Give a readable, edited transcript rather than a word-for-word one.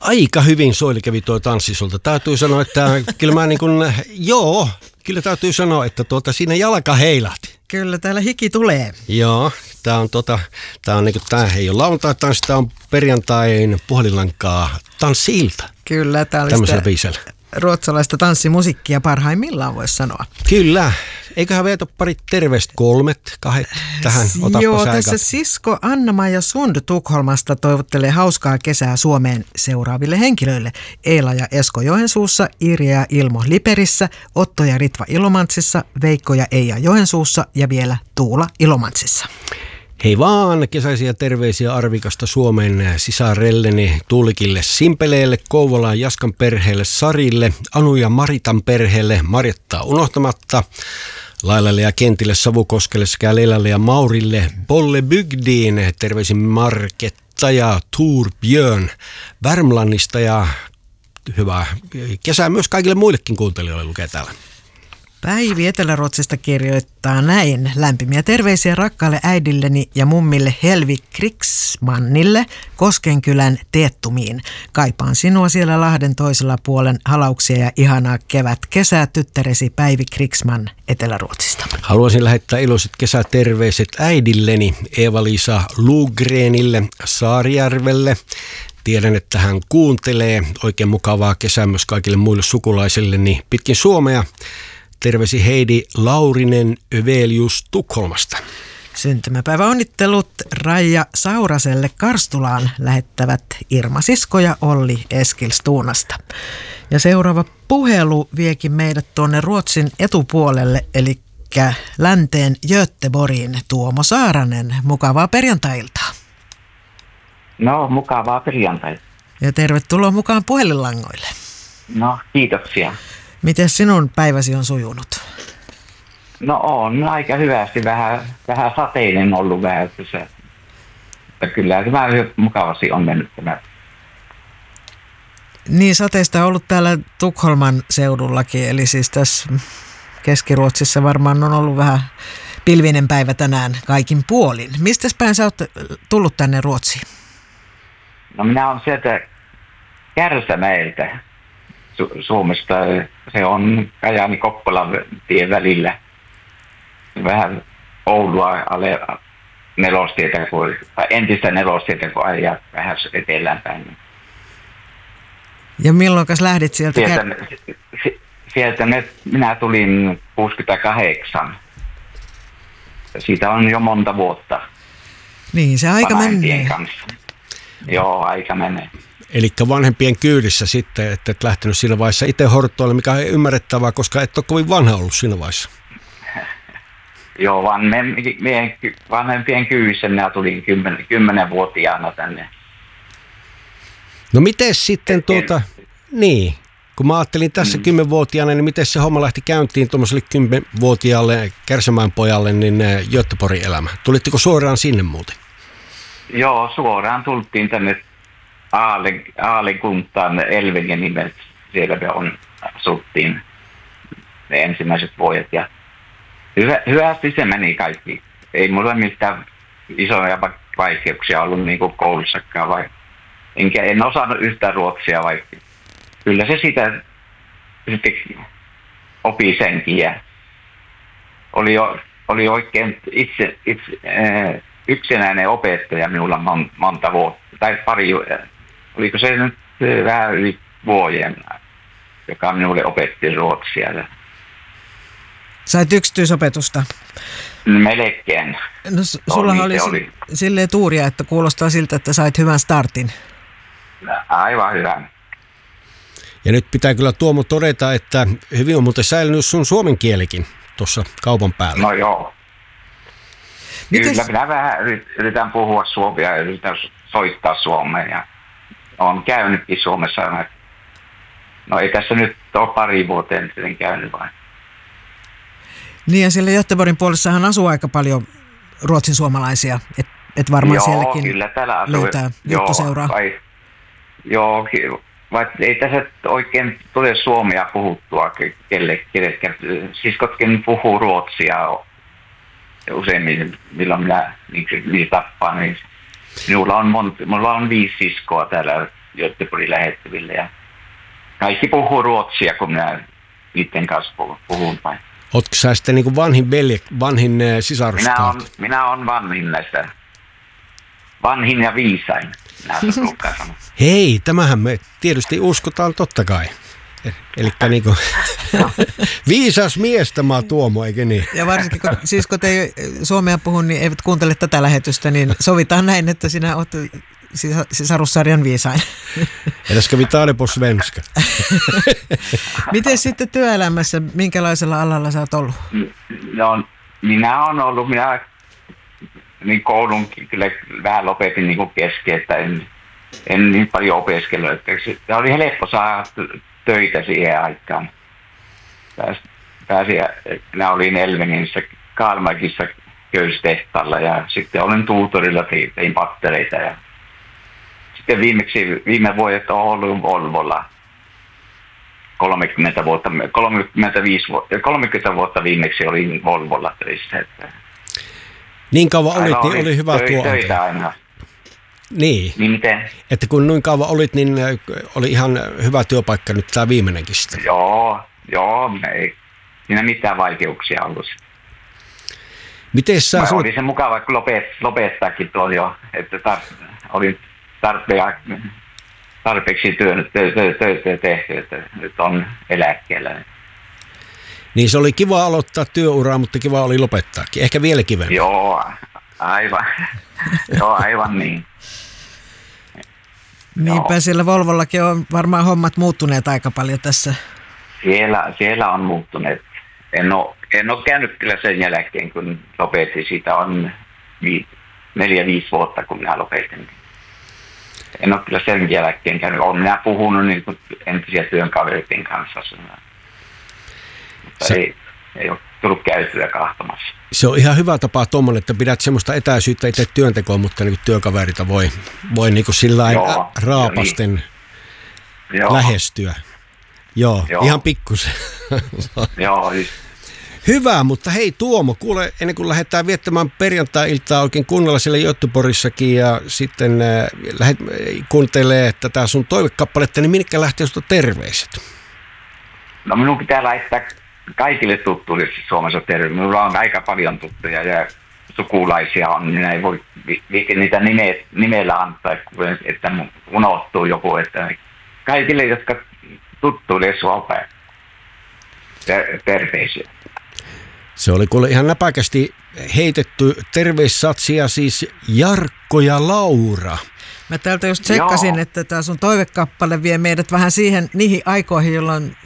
Aika hyvin Soili kävi tuo tanssi sulta. Täytyy sanoa, että kyllä mä kyllä täytyy sanoa, että siinä jalka heilahti. Kyllä, täällä hiki tulee. Joo, tää ei ole lauantai-tanssi, tää on perjantain puhelinlankaa tanssi-ilta. Kyllä, tää oli tämmöisellä biisellä. Ruotsalaista tanssimusiikkia parhaimmillaan voisi sanoa. Kyllä. Eiköhän veetä pari terveistä 2 tähän. Joo, tässä sisko Anna-Maija Sund Tukholmasta toivottelee hauskaa kesää Suomeen seuraaville henkilöille. Eila ja Esko Joensuussa, Irja ja Ilmo Liperissä, Otto ja Ritva Ilomantsissa, Veikko ja Eija Joensuussa ja vielä Tuula Ilomantsissa. Hei vaan, kesäisiä terveisiä Arvikasta Suomen sisarelleni Tuulikille Simpeleelle, Kouvolaan Jaskan perheelle Sarille, Anu ja Maritan perheelle Marjattaa unohtamatta, Lailalle ja Kentille Savukoskelle sekä Leilalle ja Maurille Bolle Bygdiin, terveisin Marketta ja Tuur Björn Värmlannista ja hyvää kesää myös kaikille muillekin kuuntelijoille lukee täällä. Päivi Etelä-Ruotsista kirjoittaa näin. Lämpimiä terveisiä rakkaalle äidilleni ja mummille Helvi Krigsmannille Koskenkylän Teettumiin. Kaipaan sinua siellä Lahden toisella puolen, halauksia ja ihanaa kesää tyttäresi Päivi Krigsman Etelä-Ruotsista. Haluaisin lähettää iloiset kesäterveiset äidilleni Eeva-Liisa Lugrenille Saarijärvelle. Tiedän, että hän kuuntelee. Oikein mukavaa kesää myös kaikille muille sukulaisilleni pitkin Suomea. Terveisi Heidi Laurinen Övelius Tukholmasta. Syntymäpäivä onnittelut Raija Sauraselle Karstulaan lähettävät Irma Sisko ja Olli Eskilstuunasta. Ja seuraava puhelu viekin meidät tuonne Ruotsin etupuolelle, eli länteen Göteborgiin. Tuomo Saaranen, mukavaa perjantai-iltaa. No, mukavaa perjantai. Ja tervetuloa mukaan puhelinlangoille. No, kiitoksia. Miten sinun päiväsi on sujunut? No on aika hyvästi, vähän sateinen ollut vähän. Että kyllä tämä mukavasti on mennyt tämä. Niin, sateista on ollut täällä Tukholman seudullakin, eli siis tässä Keski-Ruotsissa varmaan on ollut vähän pilvinen päivä tänään kaikin puolin. Mistäs päin sä oot tullut tänne Ruotsiin? No minä olen sieltä Kärsämäeltä Suomesta. Se on Kajaani-Kokkolan tien välillä. Vähän Oulua alle nelostietä, tai entistä nelostietä, kun ajaa vähän etelään päin. Ja milloinkas lähdit sieltä? Sieltä minä tulin 68. Siitä on jo monta vuotta. Niin, se aika menee. Joo, aika menee. Eli vanhempien kyydissä sitten, että et lähtenyt siinä vaiheessa itse hortoille, mikä on ymmärrettävää, koska et ole kovin vanha ollut siinä vaiheessa. Joo, vaan meidän vanhempien kyydissä minä tulin 10-vuotiaana tänne. No miten sitten niin, kun mä ajattelin tässä 10-vuotiaana, niin miten se homma lähti käyntiin tuommoiselle 10-vuotiaalle Kärsämäen pojalle, niin Göteborgin elämä? Tulitteko suoraan sinne muuten? Joo, suoraan tultiin tänne Aalenkuntaan, Elvingen nimeltä. Siellä me asuttiin ne ensimmäiset vuodet. Ja hyvästi se meni kaikki. Ei mulla mitään isoja vaikeuksia ollut niin kuin koulussakaan. En osannut yhtään ruotsia, vaikka kyllä se sitä sitten opi senkin. Ja oli oikein yksinäinen opettaja minulla monta vuotta, tai oliko se nyt vähän yli vuoden, joka minulle opetti ruotsia. Sait yksityisopetusta? Melkein. No sullahan oli silleen tuuria, että kuulostaa siltä, että sait hyvän startin. Aivan hyvän. Ja nyt pitää kyllä Tuomo todeta, että hyvin on muuten säilynyt sun suomen kielikin tuossa kaupan päällä. No joo. Kyllä minä vähän yritän puhua suomea ja yritän soittaa suomea. Ja olen käynytkin Suomessa. No ei tässä nyt ole pari vuoteen sitten käynyt vain. Niin ja siellä Göteborgin puolessahan asuu aika paljon ruotsin suomalaisia. Et varmaan joo, sielläkin kyllä täällä asuu. löytää juttuseuraa. Joo, vaikka ei tässä oikein tule suomea puhuttua kellekään. Siskotkin puhuu ruotsia useimmin, milloin minä niitä tappaan. Niin minulla on 5 siskoa täällä Göteborgin lähettyville. Ja kaikki puhuu ruotsia, kun minä niiden kanssa puhun vain. Ootko sä sitten niin kuin vanhin sisaruskaat? Minä on vanhin näistä. Vanhin ja viisain. Hei, tämähän me tietysti uskotaan totta kai. Elikkä niin kuin viisas mies tämä Tuomo, eikö niin? Ja varsinkin, kun te ei suomea puhu, niin eivät kuuntele tätä lähetystä, niin sovitaan näin, että sinä olet sisarussarjan viisain. Edes vi ta det på svenska? Miten sitten työelämässä, minkälaisella alalla sä oot ollut? No, minä olen ollut, niin koulun kyllä vähän lopetin niin kesken, että en niin paljon opiskellut. Se oli helppo saada töitä siihen aikaan. Minä olin Elvenissä Kalmarkissa köystehtaalla ja sitten olin tuutorilla, tein pattereita. Ja sitten viime vuodet olen ollut Volvolla 30 vuotta viimeksi olin Volvolla töissä. Niin kauan olit, niin oli hyvä tuo. Töitä aina. Niin. Miten? Että kun noin kauan olit, niin oli ihan hyvä työpaikka nyt tämä viimeinenkin sitten. Joo, ei siinä mitään vaikeuksia ollut. Miten sä oli se mukava lopettaakin tuo jo, että oli tarpeeksi töitä tehty, että nyt on eläkkeellä. Niin se oli kiva aloittaa työuraa, mutta kiva oli lopettaakin. Ehkä vielä kivemmin. Joo, aivan. Aivan niin. Niinpä siellä Volvollakin on varmaan hommat muuttuneet aika paljon tässä. Siellä on muuttuneet. En ole käynyt kyllä sen jälkeen, kun lopetin. Siitä on 4-5 vuotta, kun minä lopetin. En ole kyllä sen jälkeen käynyt. Olen minä puhunut niin entisiä työnkavereiden kanssa. Mutta ei ole tullut käytyä kahtomassa. Se on ihan hyvä tapa tuommoinen, että pidät semmoista etäisyyttä itse työntekoon, mutta niin työkaverita voi niin kuin sillain raapasten lähestyä. Joo, ihan pikkusen. Joo. Hyvä, mutta hei Tuomo, kuule, ennen kuin lähdetään viettämään perjantai-iltaa oikein kunnolla siellä Göteborgissakin ja sitten lähdet kuuntelemaan tätä sun toivekappaletta, niin minkä lähtee sinusta terveiset? No minun pitää laittaa kaikille tuttuille Suomessa terveisiä. Minulla on aika paljon tuttuja ja sukulaisia on, minä ei voi niitä nimellä antaa, että unohtuu joku, että kaikille, jotka tuttuille Suomea terveisiä. Se oli kuule ihan näpäkästi heitetty terveissatsia, siis Jarkko ja Laura. Mä täältä just tsekkasin, että tämä sun toivekappale vie meidät vähän niihin aikoihin, jolloin